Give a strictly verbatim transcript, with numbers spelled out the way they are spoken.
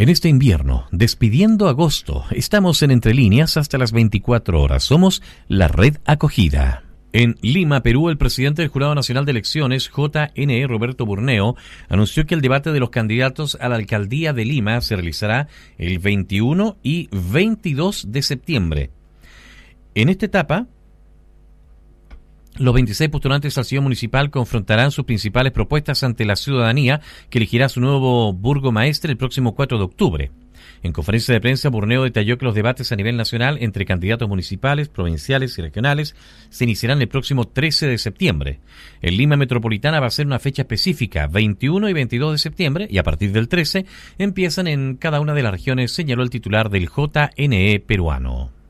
En este invierno, despidiendo agosto, estamos en Entre Líneas hasta las veinticuatro horas. Somos la Red Acogida. En Lima, Perú, el presidente del Jurado Nacional de Elecciones, J N E, Roberto Burneo, anunció que el debate de los candidatos a la alcaldía de Lima se realizará el veintiuno y veintidós de septiembre. En esta etapa, los veintiséis postulantes al sillón municipal confrontarán sus principales propuestas ante la ciudadanía, que elegirá su nuevo burgomaestre el próximo cuatro de octubre. En conferencia de prensa, Burneo detalló que los debates a nivel nacional entre candidatos municipales, provinciales y regionales se iniciarán el próximo trece de septiembre. En Lima Metropolitana va a ser una fecha específica, veintiuno y veintidós de septiembre, y a partir del trece empiezan en cada una de las regiones, señaló el titular del J N E peruano.